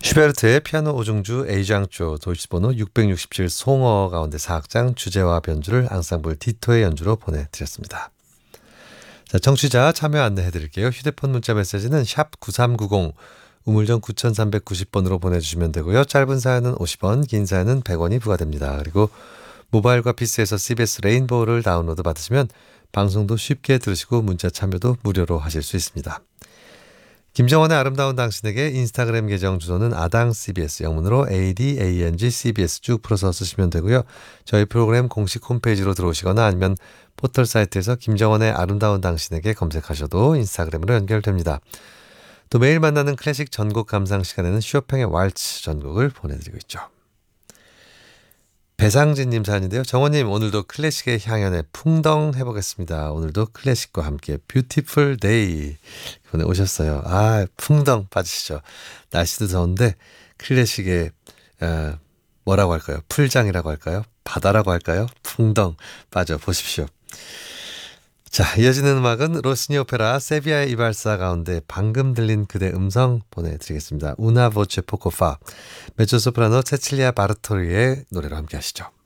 슈베르트의 피아노 오중주 A장조 도이치번호 667 송어 가운데 4악장 주제와 변주를 앙상블 디토의 연주로 보내드렸습니다. 자, 청취자 참여 안내해드릴게요. 휴대폰 문자 메시지는 샵 9390 우물정 9390번으로 보내주시면 되고요. 짧은 사연은 50원, 긴 사연은 100원이 부과됩니다. 그리고 모바일과 PC에서 CBS 레인보우를 다운로드 받으시면 방송도 쉽게 들으시고 문자 참여도 무료로 하실 수 있습니다. 김정원의 아름다운 당신에게 인스타그램 계정 주소는 아당CBS 영문으로 ADANGCBS 쭉 풀어서 쓰시면 되고요. 저희 프로그램 공식 홈페이지로 들어오시거나 아니면 포털 사이트에서 김정원의 아름다운 당신에게 검색하셔도 인스타그램으로 연결됩니다. 또 매일 만나는 클래식 전곡 감상 시간에는 쇼팽의 왈츠 전곡을 보내드리고 있죠. 배상진님 사연인데요. 정원님 오늘도 클래식의 향연에 풍덩 해보겠습니다. 오늘도 클래식과 함께 뷰티풀 데이 보내오셨어요. 아, 풍덩 빠지시죠. 날씨도 더운데 클래식의 뭐라고 할까요? 풀장이라고 할까요? 바다라고 할까요? 풍덩 빠져보십시오. 자, 이어지는 음악은 로시니 오페라 세비야의 이발사 가운데 방금 들린 그대 음성 보내드리겠습니다. 우나 보체 포코파 메조소프라노 체칠리아 바르토리의 노래로 함께 하시죠.